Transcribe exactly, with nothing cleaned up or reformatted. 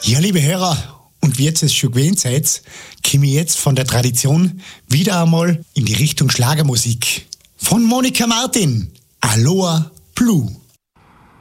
Ja, liebe Hörer, und wie ihr es schon gewöhnt seid, komme ich jetzt von der Tradition wieder einmal in die Richtung Schlagermusik. Von Monika Martin, Aloha Blue.